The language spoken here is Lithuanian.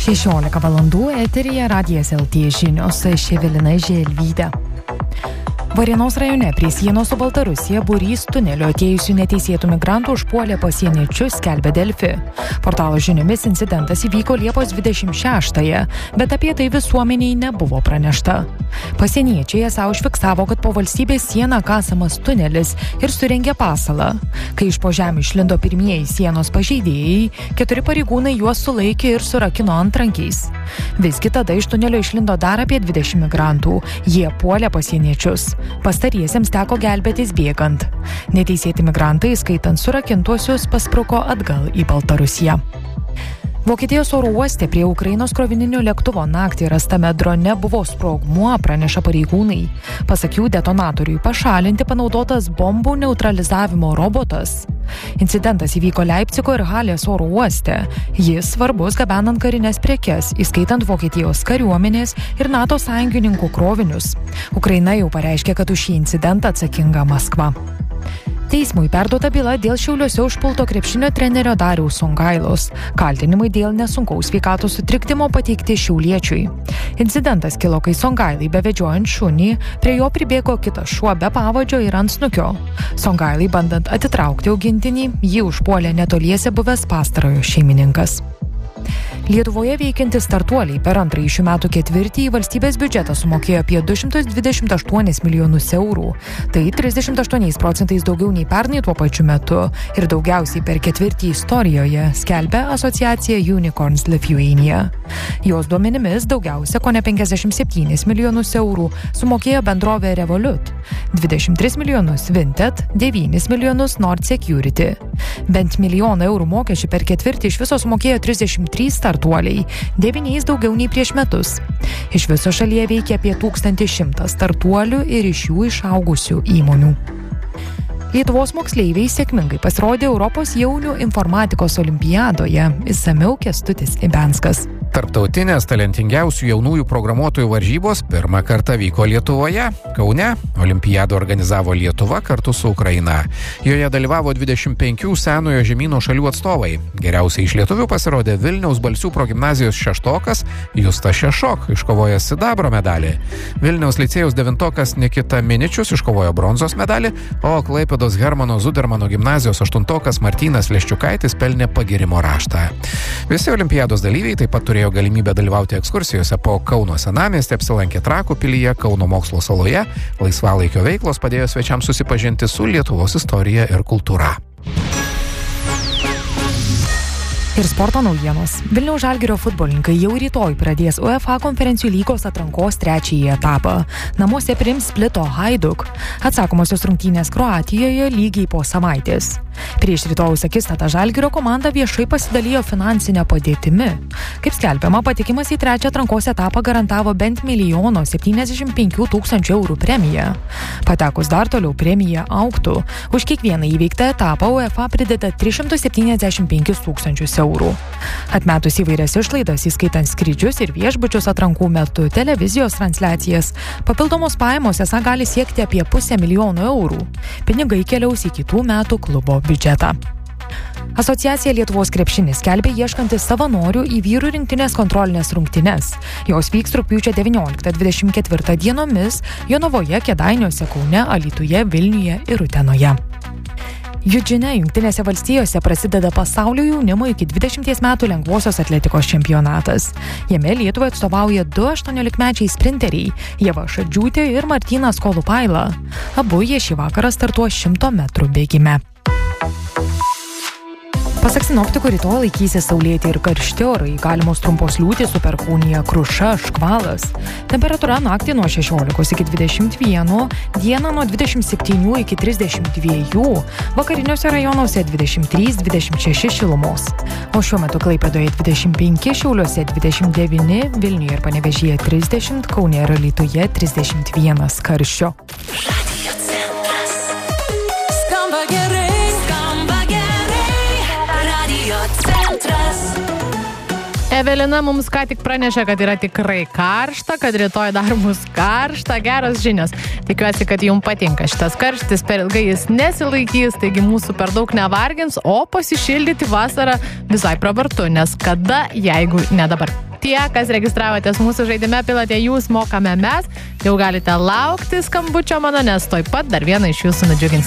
16 valandų eteryje Radijas LT žinios, aš Evelina Želvytė. Varėnos rajone prie sienos su Baltarusija būrys tunelio atėjusių neteisėtų migrantų užpuolė pasieniečius, skelbia Delfi. Portalo žiniomis incidentas įvyko Liepos 26-ąją, bet apie tai visuomeniai nebuvo pranešta. Pasieniečiai esą užfiksavo, kad po valstybės sieną kasamas tunelis ir surengė pasalą. Kai iš po žemių išlindo pirmieji sienos pažeidėjai, 4 pareigūnai juos sulaikė ir surakino antrankiais. Visgi tada iš tunelio išlindo dar apie 20 migrantų. Jie puolė pasieniečius. Pastariesiems teko gelbėtis bėgant. Neteisėti migrantai, skaitant surakintuosius, paspruko atgal į Baltarusiją. Vokietijos oro uoste prie Ukrainos krovininio lėktuvo naktį rastame drone buvo sprogmuo, praneša pareigūnai. Pasak jų, detonatoriui pašalinti panaudotas bombų neutralizavimo robotas. Incidentas įvyko Leipcigo ir Halės oro uoste. Jis svarbus gabenant karinės prekes, įskaitant Vokietijos kariuomenės ir NATO sąjungininkų krovinius. Ukraina jau pareiškė, kad už šį incidentą atsakinga Maskva. Teismui perduota byla dėl Šiauliuose užpulto krepšinio trenerio Dariaus Songailos. Kaltinimai dėl nesunkaus sveikatos sutrikdymo pateikti šiauliečiui. Incidentas kilo, kai Songailai bevedžiojant šunį, prie jo pribėgo kitas šuo be pavadžio ir antsnukio. Songailai bandant atitraukti augintinį, jį užpuolė netoliese buvęs pastarojo šeimininkas. Lietuvoje veikiantys startuoliai per antrąjį šių metų ketvirtį į valstybės biudžetą sumokėjo apie 228 milijonus eurų. Tai 38% daugiau nei pernai tuo pačiu metu ir daugiausiai per ketvirtį istorijoje, skelbia asociacija Unicorns Lithuania. Jos duomenimis daugiausia, kone 57 milijonus eurų, sumokėjo bendrovė Revolut, 23 milijonus Vinted, 9 milijonus Nord Security. Bent milijoną eurų mokesčių per ketvirtį iš viso sumokėjo 33 startuoliai, 9 daugiau nei prieš metus. Iš viso šalyje veikia apie 1100 startuolių ir iš jų išaugusių įmonių. Lietuvos moksleiviai sėkmingai pasirodė Europos jaunių informatikos olimpiadoje. Išsamiau Kęstutis Ibenskas. Tarptautinės talentingiausių jaunųjų programuotojų varžybos pirmą kartą vyko Lietuvoje. Kaune olimpiadą organizavo Lietuva kartu su Ukraina. Joje dalyvavo 25 senojo žemyno šalių atstovai. Geriausiai iš lietuvių pasirodė Vilniaus Balsių progimnazijos šeštokas Justas Šešok, iškovojęs sidabro medalį. Vilniaus licėjaus devintokas Nikita Miničius iškovojo bronzos medalį, o Klaipėdos Hermano Zudermano gimnazijos aštuntokas Martynas Leščiukaitis pelnė pagyrimo raštą. Visi olimpiados dalyviai taip pat turėjo galimybę dalyvauti ekskursijose po Kauno senamiestį, apsilankė Trakų pilyje, Kauno mokslo saloje. Laisvalaikio veiklos padėjo svečiams susipažinti su Lietuvos istorija ir kultūra. Ir sporto naujienos. Vilniaus Žalgirio futbolininkai jau rytoj pradės UEFA konferencijų lygos atrankos trečiąjį etapą. Namuose priims Splito Hajduk. Atsakomosios rungtynės Kroatijoje lygiai po savaitės. Prieš rytojaus akistatą Žalgirio komanda viešai pasidalijo finansinę padėtimi. Kaip skelbiama, patekimas į trečią atrankos etapą garantavo bent 1 75 000 eurų premiją. Patekus dar toliau premija augtų. Už kiekvieną įveiktą etapą UEFA prideda 375 000 eurų. Atmetus įvairias išlaidas, įskaitant skrydžius ir viešbučius atrankų metu, televizijos transliacijas, papildomos pajamos esą gali siekti apie 500 000 eurų. Pinigai keliaus į kitų metų klubo biudžetą. Asociacija Lietuvos krepšinis skelbia ieškantis savanorių į vyrų rinktinės kontrolinės rungtynes. Jos vyks rugpjūčio 19-24 dienomis Jonavoje, Kėdainiuose, Kaune, Alytuje, Vilniuje ir Utenoje. Judžine, Jungtinėse valstijose prasideda pasaulio jaunimo iki 20 metų lengvosios atletikos čempionatas. Jame Lietuvai atstovauja 2 18-mečiai sprinteriai – Ieva Šadžiūtė ir Martynas Kolupaila. Abu jie šį vakarą startuos 100 metrų bėgime. Pasak sinoptikų, rytoj laikysis saulėti ir karšti orai, galimos trumpos liūtys su perkūnija, kruša, škvalas. Temperatūra naktį nuo 16 iki 21, dieną nuo 27 iki 32, vakariniuose rajonuose 23-26 šilumos. O šiuo metu Klaipėdoje 25, Šiauliuose 29, Vilniuje ir Panevėžyje 30, Kaune ir Alytuje 31 karščio. Radio centras. Skamba gerai. Evelina mums ką tik pranešė, kad yra tikrai karšta, kad rytoj dar bus karšta, geros žinios. Tikiuosi, kad jums patinka šitas karštis, per ilgai jis nesilaikys, taigi mūsų per daug nevargins, o pasišildyti vasarą visai pravartu, nes kada, jeigu ne dabar. tie, kas registravotės mūsų žaidime Pilate jūs, mokame mes, jau galite laukti skambučio mano, nes toj pat dar vieną iš jūsų nudžiugins.